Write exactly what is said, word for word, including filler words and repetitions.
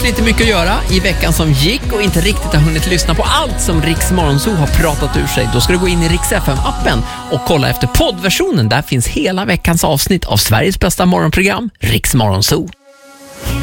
lite mycket att göra i veckan som gick och inte riktigt har hunnit lyssna på allt som Riks Morgonzoo har pratat ur sig, då ska du gå in i Riks F M-appen och kolla efter poddversionen. Där finns hela veckans avsnitt av Sveriges bästa morgonprogram, Riks Morgonzoo.